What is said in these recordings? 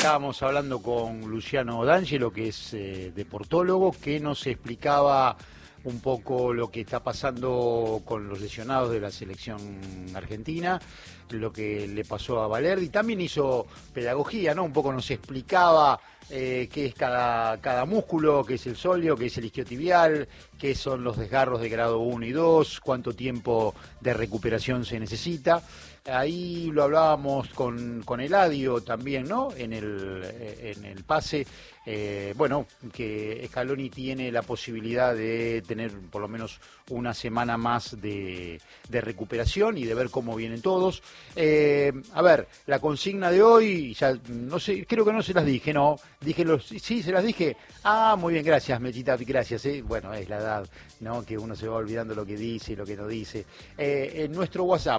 estábamos hablando con Luciano D'Angelo, que es deportólogo, que nos explicaba un poco lo que está pasando con los lesionados de la selección argentina, lo que le pasó a Valerdi. También hizo pedagogía, ¿no? Un poco nos explicaba qué es cada músculo, qué es el sóleo, qué es el isquiotibial, qué son los desgarros de grado 1 y 2, cuánto tiempo de recuperación se necesita. Ahí lo hablábamos con Eladio también, ¿no? En el pase, bueno, que Scaloni tiene la posibilidad de tener por lo menos una semana más de recuperación y de ver cómo vienen todos. A ver, la consigna de hoy, ya no sé, creo que no se las dije, ¿no? Sí, se las dije. Ah, muy bien, gracias, Mechita, gracias. Bueno, es la edad, ¿no? Que uno se va olvidando lo que dice y lo que no dice. En nuestro WhatsApp,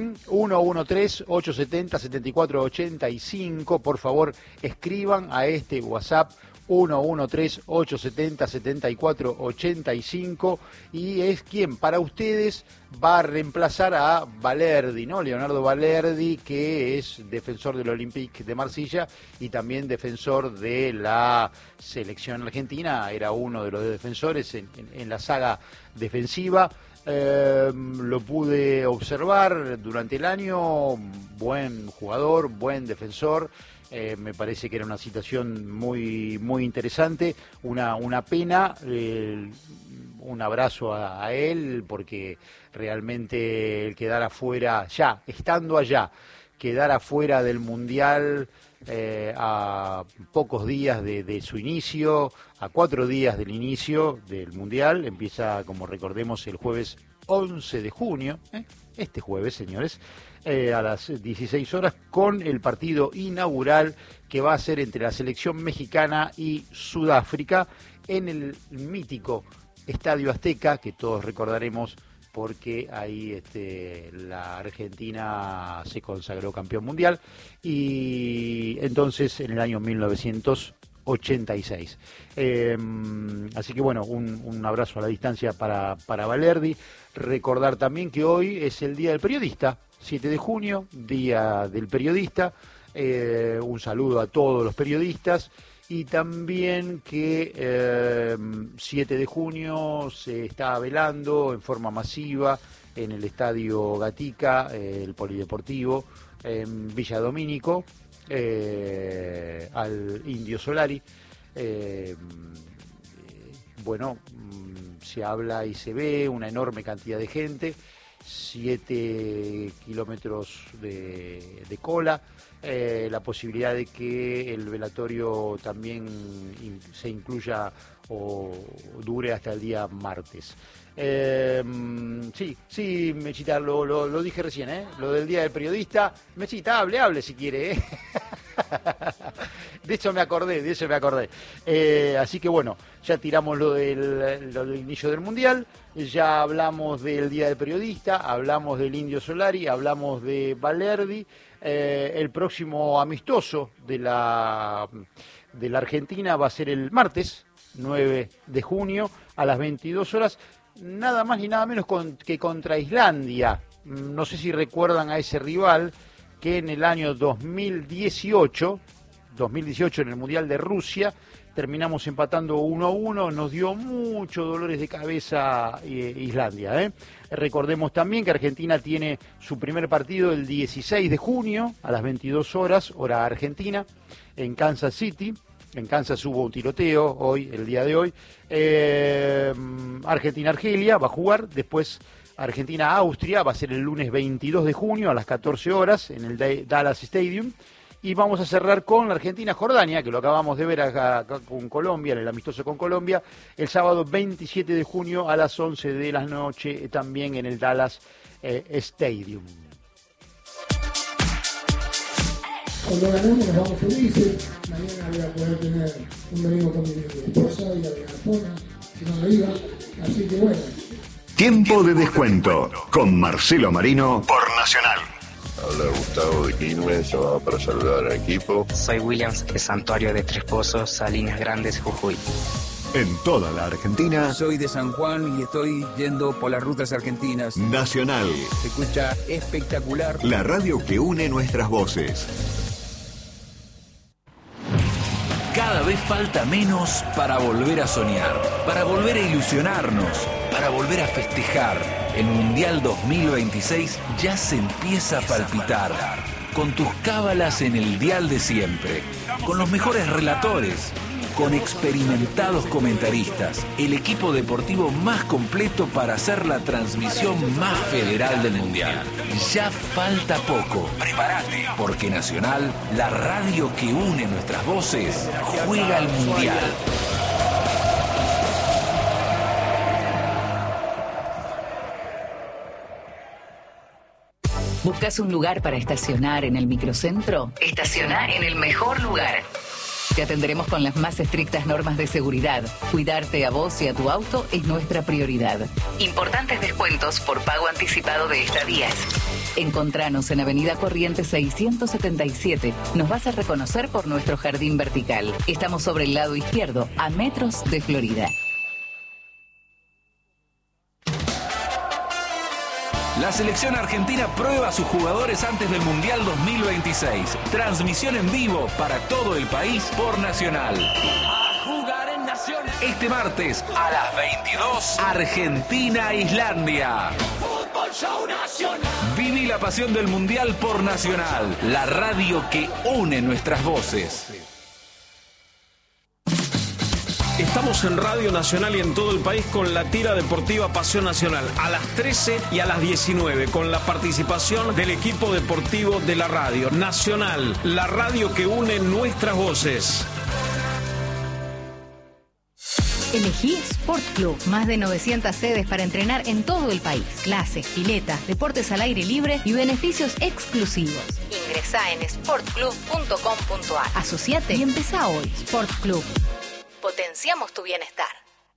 113-870-7485, por favor, escriban a este WhatsApp 113-870-7485 y es quien para ustedes va a reemplazar a Valerdi, ¿no? Leonardo Valerdi, que es defensor del Olympique de Marsella y también defensor de la selección argentina, era uno de los defensores en la saga defensiva. Lo pude observar durante el año, buen jugador, buen defensor. Me parece que era una situación muy muy interesante, una pena, un abrazo a él, porque realmente el quedar afuera, ya estando allá, quedar afuera del Mundial a pocos días de su inicio, a 4 días del inicio del Mundial, empieza, como recordemos, el jueves 11 de junio, este jueves, señores, a las 16 horas, con el partido inaugural que va a ser entre la selección mexicana y Sudáfrica en el mítico Estadio Azteca, que todos recordaremos porque ahí la Argentina se consagró campeón mundial, y entonces en el año 1986. Así que bueno, un abrazo a la distancia para Valerdi. Recordar también que hoy es el Día del Periodista, 7 de junio, Día del Periodista. Un saludo a todos los periodistas. Y también que 7 de junio se está velando en forma masiva en el Estadio Gatica, el Polideportivo, en Villa Domínico, al Indio Solari. Bueno, se habla y se ve una enorme cantidad de gente, 7 kilómetros de cola, la posibilidad de que el velatorio también se incluya o dure hasta el día martes. Sí, Mechita, lo dije recién, lo del Día del Periodista. Mechita, hable si quiere, De eso me acordé. Así que bueno, ya tiramos lo del inicio del Mundial, ya hablamos del Día del Periodista, hablamos del Indio Solari, hablamos de Valerdi. El próximo amistoso de la Argentina va a ser el martes 9 de junio a las 22 horas, nada más ni nada menos que contra Islandia. No sé si recuerdan a ese rival que en el año 2018 en el Mundial de Rusia terminamos empatando 1-1, nos dio muchos dolores de cabeza Islandia. Recordemos también que Argentina tiene su primer partido el 16 de junio a las 22 horas, hora argentina, en Kansas City. En Kansas hubo un tiroteo hoy, el día de hoy. Argentina-Argelia va a jugar, después Argentina-Austria va a ser el lunes 22 de junio a las 14 horas en el Dallas Stadium. Y vamos a cerrar con la Argentina-Jordania, que lo acabamos de ver acá con Colombia, en el amistoso con Colombia, el sábado 27 de junio a las 11 de la noche, también en el Dallas Stadium. Cuando ganamos nos vamos felices. Mañana voy a poder tener un domingo con mi esposa y a la zona, si no me iba. Así que bueno. Tiempo de descuento con Marcelo Marino por Nacional. Habla Gustavo de Quilmes, llamado para saludar al equipo. Soy Williams de Santuario de Tres Pozos, Salinas Grandes, Jujuy. En toda la Argentina. Soy de San Juan y estoy yendo por las rutas argentinas. Nacional. Se escucha espectacular. La radio que une nuestras voces. Cada vez falta menos para volver a soñar, para volver a ilusionarnos, para volver a festejar. El Mundial 2026 ya se empieza a palpitar. Con tus cábalas en el dial de siempre, con los mejores relatores, con experimentados comentaristas, el equipo deportivo más completo para hacer la transmisión más federal del Mundial. Ya falta poco. Prepárate, porque Nacional, la radio que une nuestras voces, juega al Mundial. ¿Buscas un lugar para estacionar en el microcentro? Estaciona en el mejor lugar. Te atenderemos con las más estrictas normas de seguridad. Cuidarte a vos y a tu auto es nuestra prioridad. Importantes descuentos por pago anticipado de estadías. Encontranos en Avenida Corrientes 677. Nos vas a reconocer por nuestro jardín vertical. Estamos sobre el lado izquierdo, a metros de Florida. La selección argentina prueba a sus jugadores antes del Mundial 2026. Transmisión en vivo para todo el país por Nacional. Este martes a las 22, Argentina-Islandia. Viví la pasión del Mundial por Nacional, la radio que une nuestras voces. Estamos en Radio Nacional y en todo el país con la tira deportiva Pasión Nacional a las 13 y a las 19 con la participación del equipo deportivo de la radio Nacional, la radio que une nuestras voces. Elegí Sport Club, más de 900 sedes para entrenar en todo el país. Clases, piletas, deportes al aire libre y beneficios exclusivos. Ingresá en sportclub.com.ar. Asociate y empezá hoy. Sport Club. Potenciamos tu bienestar.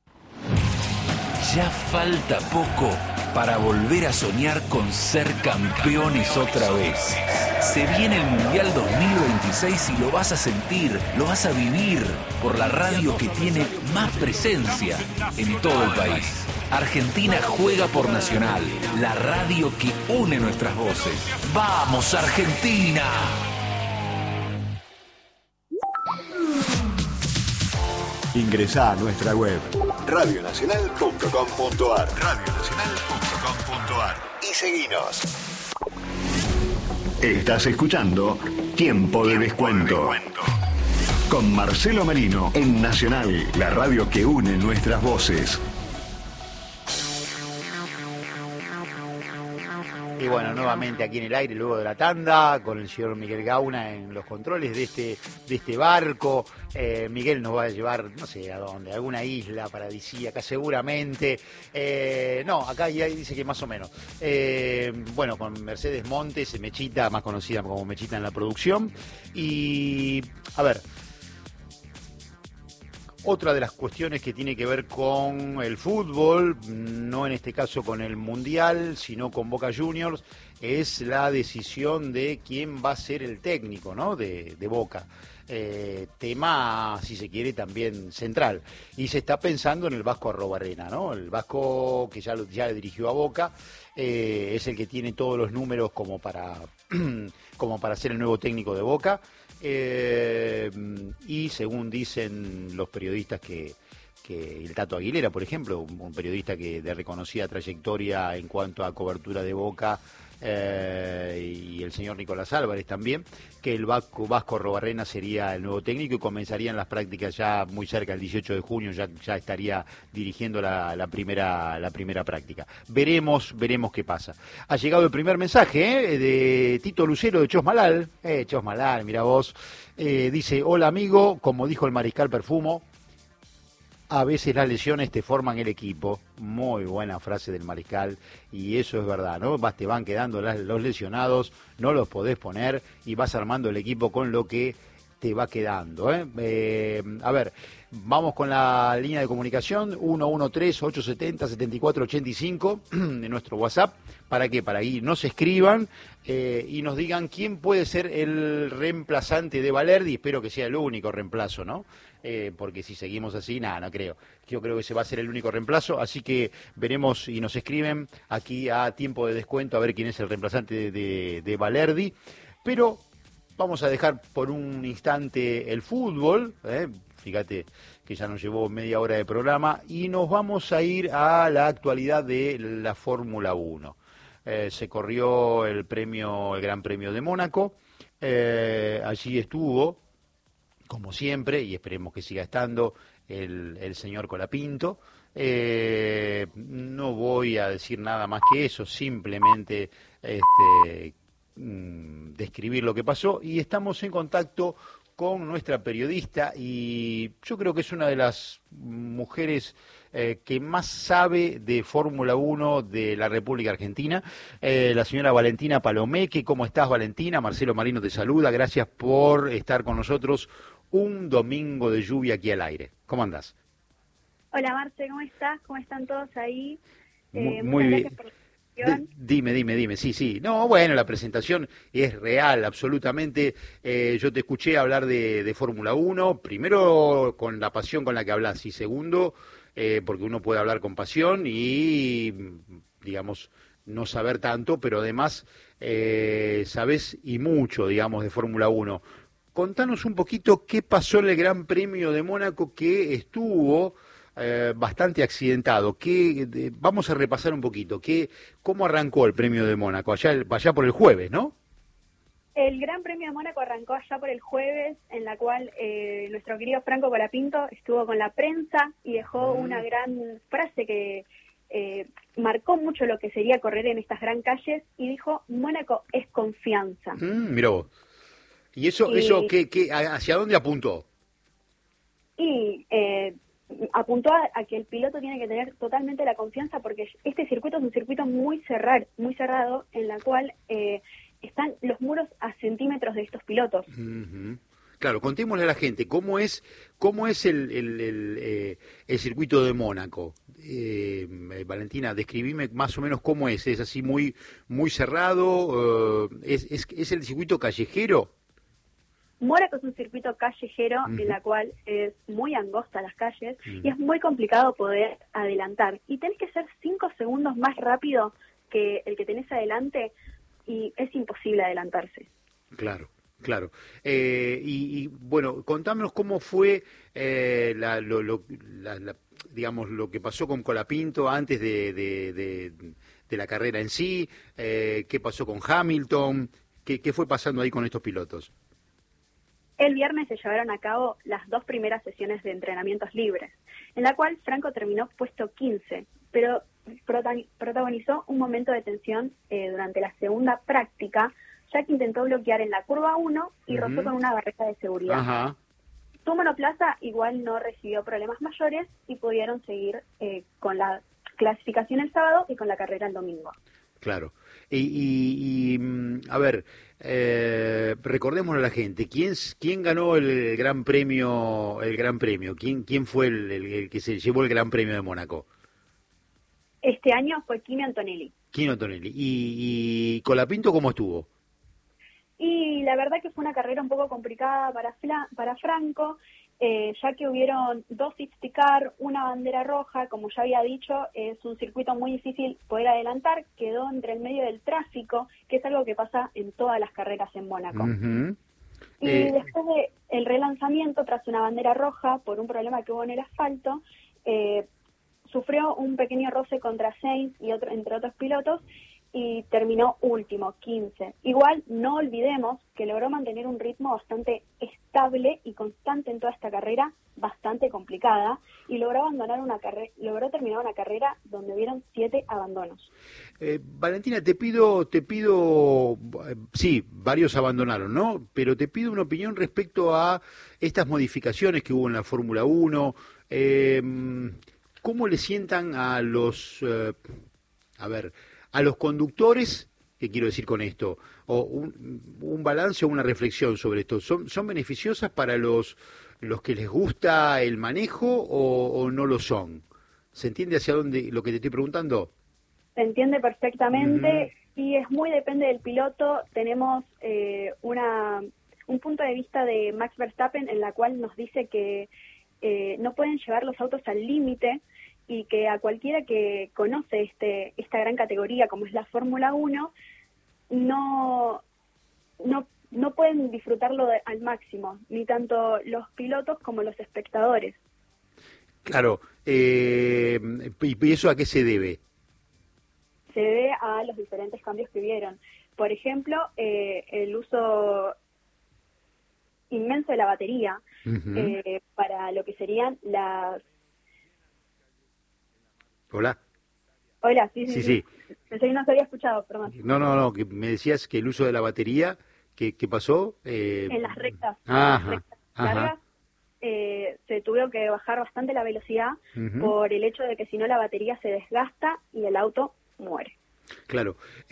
Ya falta poco para volver a soñar con ser campeones otra vez. Se viene el Mundial 2026 y lo vas a sentir, lo vas a vivir por la radio que tiene más presencia en todo el país. Argentina juega por Nacional, la radio que une nuestras voces. ¡Vamos, Argentina! Ingresá a nuestra web radionacional.com.ar y seguinos. Estás escuchando Tiempo de Descuento con Marcelo Marino en Nacional, la radio que une nuestras voces. Y bueno, nuevamente aquí en el aire, luego de la tanda, con el señor Miguel Gauna en los controles de este barco. Miguel nos va a llevar, no sé a dónde, a alguna isla paradisíaca seguramente. No, acá ya dice que más o menos. Bueno, con Mercedes Montes, Mechita, más conocida como Mechita en la producción. Y, a ver, otra de las cuestiones que tiene que ver con el fútbol, no en este caso con el Mundial, sino con Boca Juniors, es la decisión de quién va a ser el técnico, ¿no?, de Boca. Tema, si se quiere, también central. Y se está pensando en el Vasco Arrobarrena, ¿no? El Vasco, que ya le dirigió a Boca, es el que tiene todos los números como para ser el nuevo técnico de Boca. Y según dicen los periodistas que el Tato Aguilera, por ejemplo, un periodista que de reconocida trayectoria en cuanto a cobertura de Boca, y el señor Nicolás Álvarez también, que el Vasco Arrobarrena sería el nuevo técnico y comenzarían las prácticas ya muy cerca, el 18 de junio ya estaría dirigiendo la primera práctica. Veremos qué pasa. Ha llegado el primer mensaje de Tito Lucero de Chosmalal. Chosmalal, mira vos. Dice: hola amigo, como dijo el mariscal Perfumo, a veces las lesiones te forman el equipo. Muy buena frase del mariscal, y eso es verdad, ¿no? Te van quedando los lesionados, no los podés poner y vas armando el equipo con lo que te va quedando, A ver, vamos con la línea de comunicación 113-870-7485 de nuestro WhatsApp. ¿Para qué? Para que nos escriban y nos digan quién puede ser el reemplazante de Valerdi. Espero que sea el único reemplazo, ¿no? Porque si seguimos así, nada, no creo. Yo creo que ese va a ser el único reemplazo, así que veremos y nos escriben aquí a Tiempo de Descuento a ver quién es el reemplazante de Valerdi. Pero vamos a dejar por un instante el fútbol, fíjate que ya nos llevó media hora de programa, y nos vamos a ir a la actualidad de la Fórmula 1. Se corrió el Gran Premio de Mónaco, allí estuvo, como siempre, y esperemos que siga estando, el señor Colapinto. No voy a decir nada más que eso, simplemente describir lo que pasó, y estamos en contacto con nuestra periodista, y yo creo que es una de las mujeres que más sabe de Fórmula 1 de la República Argentina, la señora Valentina Palomeque. ¿Cómo estás, Valentina? Marcelo Marino te saluda, gracias por estar con nosotros un domingo de lluvia aquí al aire. ¿Cómo andás? Hola, Marce, ¿cómo estás? ¿Cómo están todos ahí? Muy bien. Dime, sí. No, bueno, la presentación es real, absolutamente. Yo te escuché hablar de Fórmula 1, primero con la pasión con la que hablas, y segundo, porque uno puede hablar con pasión y, digamos, no saber tanto, pero además sabés y mucho, digamos, de Fórmula 1. Contanos un poquito qué pasó en el Gran Premio de Mónaco, que estuvo bastante accidentado. Vamos a repasar un poquito. ¿Cómo arrancó el Premio de Mónaco? Allá por el jueves, ¿no? El Gran Premio de Mónaco arrancó allá por el jueves, en la cual nuestro querido Franco Colapinto estuvo con la prensa y dejó una gran frase que marcó mucho lo que sería correr en estas gran calles, y dijo: Mónaco es confianza. Mirá vos. ¿Y eso hacia dónde apuntó? Y apuntó a que el piloto tiene que tener totalmente la confianza, porque este circuito es un circuito muy cerrado, en la cual están los muros a centímetros de estos pilotos. Uh-huh. Claro, contémosle a la gente cómo es el circuito de Mónaco. Valentina, describime más o menos cómo es. ¿Es así muy cerrado? ¿Es el circuito callejero? Mónaco es un circuito callejero, en la cual es muy angosta las calles, y es muy complicado poder adelantar. Y tenés que ser 5 segundos más rápido que el que tenés adelante, y es imposible adelantarse. Claro. Y bueno, contámonos cómo fue digamos, lo que pasó con Colapinto antes de la carrera en sí, qué pasó con Hamilton, qué fue pasando ahí con estos pilotos. El viernes se llevaron a cabo las 2 primeras sesiones de entrenamientos libres, en la cual Franco terminó puesto 15, pero protagonizó un momento de tensión durante la segunda práctica, ya que intentó bloquear en la curva 1 y rozó con una barrera de seguridad. Ajá. Su monoplaza igual no recibió problemas mayores y pudieron seguir con la clasificación el sábado y con la carrera el domingo. Claro. Y a ver, recordémosle a la gente, ¿quién ganó el Gran Premio? ¿Quién fue el que se llevó el Gran Premio de Mónaco? Este año fue Kimi Antonelli. ¿Y Colapinto cómo estuvo? Y la verdad que fue una carrera un poco complicada para Franco, ya que hubieron 2 safety car, una bandera roja. Como ya había dicho, es un circuito muy difícil poder adelantar, quedó entre el medio del tráfico, que es algo que pasa en todas las carreras en Mónaco. Uh-huh. Y después del relanzamiento, tras una bandera roja, por un problema que hubo en el asfalto, sufrió un pequeño roce contra Sainz y entre otros pilotos, y terminó último, 15. Igual no olvidemos que logró mantener un ritmo bastante estable y constante en toda esta carrera, bastante complicada, y logró terminar una carrera donde hubieron 7 abandonos. Valentina, te pido, sí, varios abandonaron, ¿no? Pero te pido una opinión respecto a estas modificaciones que hubo en la Fórmula 1. ¿Cómo le sientan a los conductores? ¿Qué quiero decir con esto? O un balance o una reflexión sobre esto. ¿Son beneficiosas para los que les gusta el manejo o no lo son? ¿Se entiende hacia dónde lo que te estoy preguntando? Se entiende perfectamente, y es muy depende del piloto. Tenemos un punto de vista de Max Verstappen, en la cual nos dice que no pueden llevar los autos al límite, y que a cualquiera que conoce esta gran categoría como es la Fórmula 1, no no pueden disfrutarlo al máximo, ni tanto los pilotos como los espectadores. Claro, ¿y eso a qué se debe? Se debe a los diferentes cambios que hubieron. Por ejemplo, el uso inmenso de la batería para lo que serían las... Hola. Hola, sí. Pensé que no se había escuchado, perdón. No, que me decías que el uso de la batería, ¿qué pasó? En las rectas, largas, se tuvo que bajar bastante la velocidad por el hecho de que si no la batería se desgasta y el auto muere. Claro.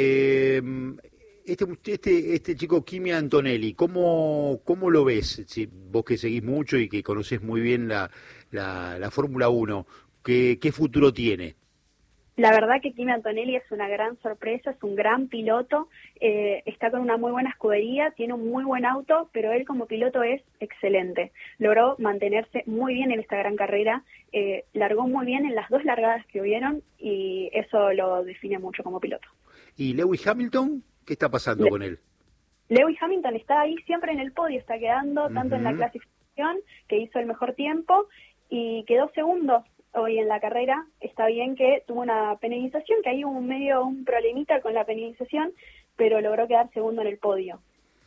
Este chico Kimi Antonelli, ¿cómo lo ves? Si vos que seguís mucho y que conocés muy bien la Fórmula 1, ¿qué futuro tiene? La verdad que Kimi Antonelli es una gran sorpresa, es un gran piloto, está con una muy buena escudería, tiene un muy buen auto, pero él como piloto es excelente. Logró mantenerse muy bien en esta gran carrera, largó muy bien en las 2 largadas que hubieron y eso lo define mucho como piloto. ¿Y Lewis Hamilton? ¿Qué está pasando con él? Lewis Hamilton está ahí siempre en el podio, está quedando tanto en la clasificación, que hizo el mejor tiempo, y quedó segundo hoy en la carrera. Está bien que tuvo una penalización, que hay un problemita con la penalización, pero logró quedar segundo en el podio.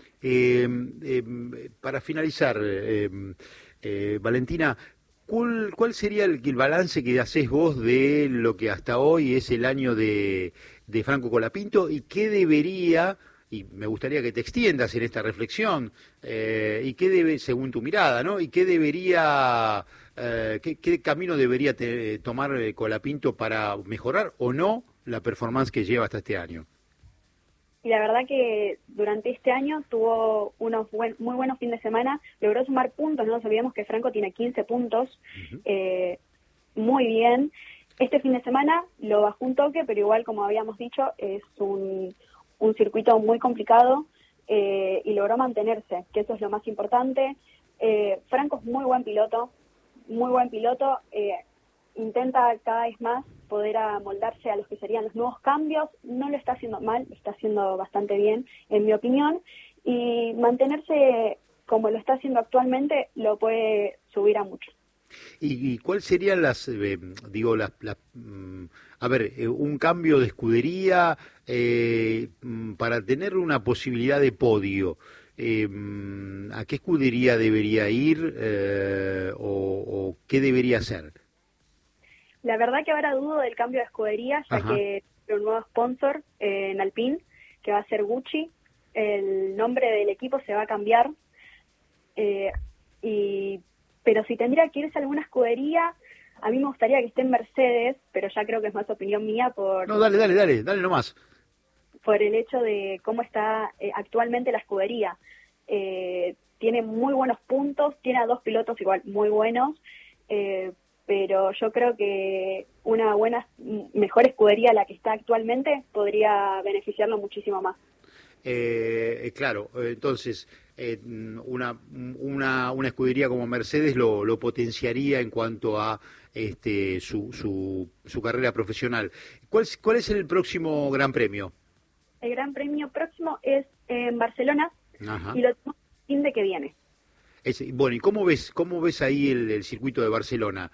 Para finalizar, Valentina, ¿cuál sería el balance que hacés vos de lo que hasta hoy es el año de Franco Colapinto y qué debería, y me gustaría que te extiendas en esta reflexión, y qué debe, según tu mirada, ¿no? Y qué debería, qué camino debería tomar Colapinto para mejorar o no la performance que lleva hasta este año? Y la verdad que durante este año tuvo unos muy buenos fines de semana, logró sumar puntos, no nos olvidemos que Franco tiene 15 puntos, muy bien. Este fin de semana lo bajó un toque, pero igual, como habíamos dicho, es un circuito muy complicado y logró mantenerse, que eso es lo más importante. Franco es muy buen piloto, intenta cada vez más poder amoldarse a los que serían los nuevos cambios, no lo está haciendo mal, lo está haciendo bastante bien, en mi opinión, y mantenerse como lo está haciendo actualmente lo puede subir a mucho. ¿Y cuál serían un cambio de escudería para tener una posibilidad de podio? ¿A qué escudería debería ir o qué debería hacer? La verdad que ahora dudo del cambio de escudería, ya que hay un nuevo sponsor en Alpine, que va a ser Gucci. El nombre del equipo se va a cambiar, pero si tendría que irse a alguna escudería, a mí me gustaría que esté en Mercedes, pero ya creo que es más opinión mía No, dale nomás. Por el hecho de cómo está actualmente la escudería. Tiene muy buenos puntos, tiene a 2 pilotos igual muy buenos, pero yo creo que una mejor escudería a la que está actualmente podría beneficiarlo muchísimo más. Claro, entonces una escudería como Mercedes lo potenciaría en cuanto a su carrera profesional. ¿Cuál es el próximo Gran Premio? El Gran Premio próximo es en Barcelona. Y lo tenemos el fin de que viene. Bueno, ¿y cómo ves ahí el circuito de Barcelona?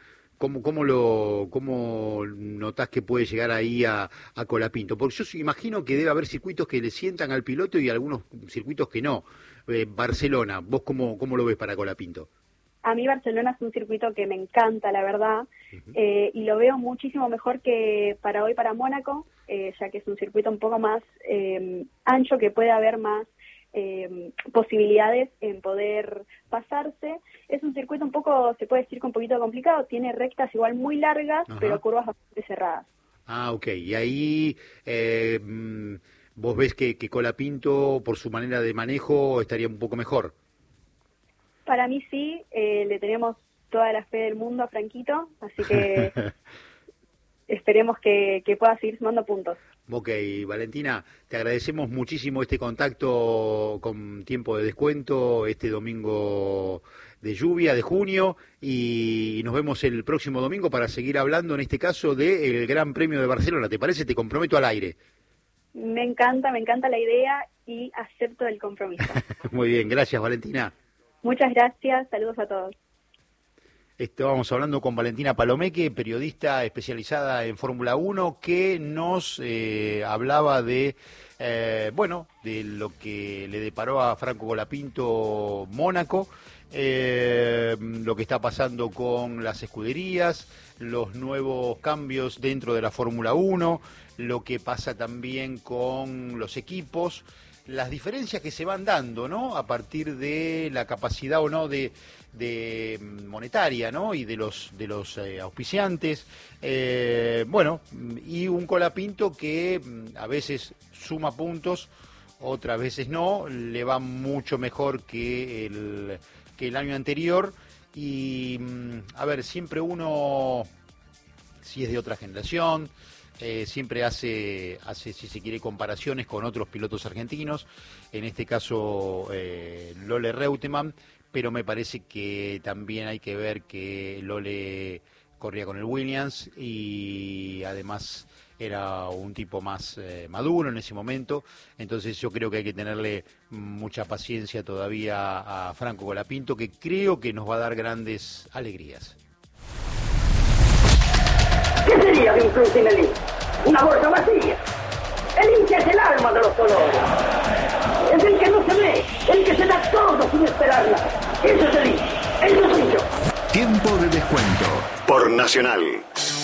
¿Cómo notás que puede llegar ahí a Colapinto? Porque yo imagino que debe haber circuitos que le sientan al piloto y algunos circuitos que no. Barcelona, ¿vos cómo lo ves para Colapinto? A mí Barcelona es un circuito que me encanta, la verdad, y lo veo muchísimo mejor que para Mónaco, ya que es un circuito un poco más ancho, que puede haber más posibilidades en poder pasarse. Es un circuito un poco, se puede decir que un poquito complicado, tiene rectas igual muy largas, pero curvas bastante cerradas. Ok, y ahí vos ves que Colapinto, por su manera de manejo, estaría un poco mejor. Para mí sí, le tenemos toda la fe del mundo a Franquito, así que esperemos que pueda seguir sumando puntos. Ok, Valentina, te agradecemos muchísimo este contacto con tiempo de descuento, este domingo de lluvia de junio, y nos vemos el próximo domingo para seguir hablando, en este caso, del Gran Premio de Barcelona. ¿Te parece? Te comprometo al aire. Me encanta la idea y acepto el compromiso. Muy bien, gracias Valentina. Muchas gracias, saludos a todos. Estábamos hablando con Valentina Palomeque, periodista especializada en Fórmula 1, que nos hablaba de, de lo que le deparó a Franco Colapinto Mónaco, lo que está pasando con las escuderías, los nuevos cambios dentro de la Fórmula 1, lo que pasa también con los equipos, las diferencias que se van dando, ¿no? A partir de la capacidad o no de monetaria, ¿no? Y de los auspiciantes, y un Colapinto que a veces suma puntos, otras veces no, le va mucho mejor que el año anterior, y a ver, siempre uno, si es de otra generación, siempre hace, si se quiere, comparaciones con otros pilotos argentinos, en este caso Lole Reutemann, pero me parece que también hay que ver que Lole corría con el Williams y además era un tipo más maduro en ese momento, entonces yo creo que hay que tenerle mucha paciencia todavía a Franco Colapinto, que creo que nos va a dar grandes alegrías. ¿Qué sería de un club sin el hincha? Una bolsa vacía. El hincha es el alma de los colores. Es el que no se ve, el que se da todo sin esperar nada. Eso es el hincha, eso soy yo. Tiempo de descuento por Nacional.